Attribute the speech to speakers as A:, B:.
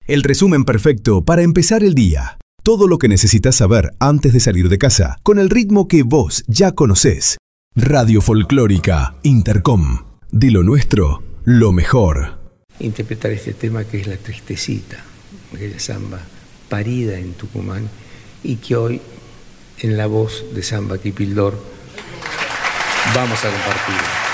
A: El resumen perfecto para empezar el día. Todo lo que necesitas saber antes de salir de casa, con el ritmo que vos ya conocés. Radio Folclórica Intercom. De lo nuestro, lo mejor.
B: Interpretar este tema que es La Tristecita, aquella samba parida en Tucumán y que hoy, en la voz de Samba Kipildor, vamos a compartir.